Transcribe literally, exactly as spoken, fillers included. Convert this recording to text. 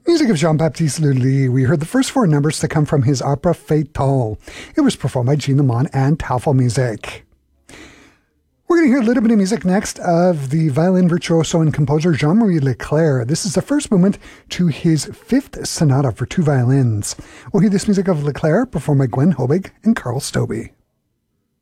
Music of Jean-Baptiste Lully. We heard the first four numbers to come from his opera Phaeton. It was performed by Jean Lemon and Tafelmusik. We're going to hear a little bit of music next of the violin virtuoso and composer Jean-Marie Leclair. This is the first movement to his fifth sonata for two violins. We'll hear this music of Leclair performed by Gwen Hobig and Carl Stobie.